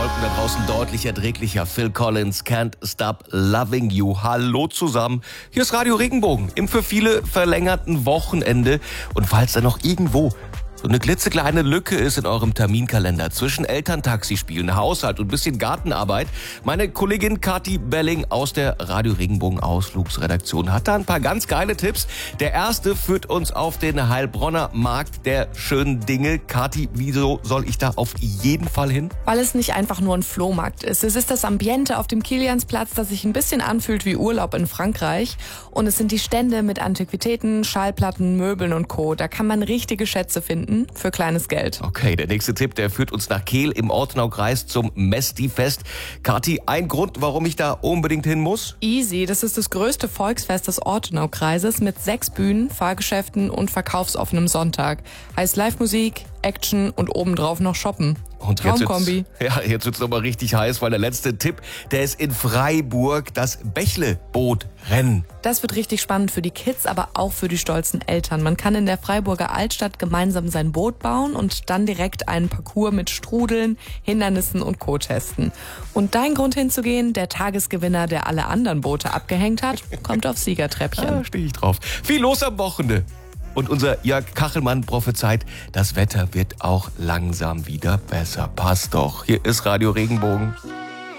Wolken da draußen deutlich erträglicher. Phil Collins, Can't Stop Loving You. Hallo zusammen. Hier ist Radio Regenbogen im für viele verlängerten Wochenende. Und falls da noch irgendwo so eine klitzekleine Lücke ist in eurem Terminkalender zwischen Elterntaxispielen, Haushalt und ein bisschen Gartenarbeit, meine Kollegin Kathi Belling aus der Radio Regenbogen Ausflugsredaktion hat da ein paar ganz geile Tipps. Der erste führt uns auf den Heilbronner Markt der schönen Dinge. Kathi, wieso soll ich da auf jeden Fall hin? Weil es nicht einfach nur ein Flohmarkt ist. Es ist das Ambiente auf dem Kiliansplatz, das sich ein bisschen anfühlt wie Urlaub in Frankreich. Und es sind die Stände mit Antiquitäten, Schallplatten, Möbeln und Co. Da kann man richtige Schätze finden für kleines Geld. Okay, der nächste Tipp, der führt uns nach Kehl im Ortenaukreis zum Mesti-Fest. Kathi, ein Grund, warum ich da unbedingt hin muss? Easy, das ist das größte Volksfest des Ortenaukreises mit 6 Bühnen, Fahrgeschäften und verkaufsoffenem Sonntag. Heißt Live-Musik, Action und obendrauf noch shoppen. Und Traumkombi. Jetzt wird's nochmal richtig heiß, weil der letzte Tipp, der ist in Freiburg, das Bächle-Bootrennen. Das wird richtig spannend für die Kids, aber auch für die stolzen Eltern. Man kann in der Freiburger Altstadt gemeinsam sein Boot bauen und dann direkt einen Parcours mit Strudeln, Hindernissen und Co. testen. Und dein Grund hinzugehen, der Tagesgewinner, der alle anderen Boote abgehängt hat, kommt aufs Siegertreppchen. Da stehe ich drauf. Viel los am Wochenende. Und unser Jörg Kachelmann prophezeit, das Wetter wird auch langsam wieder besser. Passt doch. Hier ist Radio Regenbogen.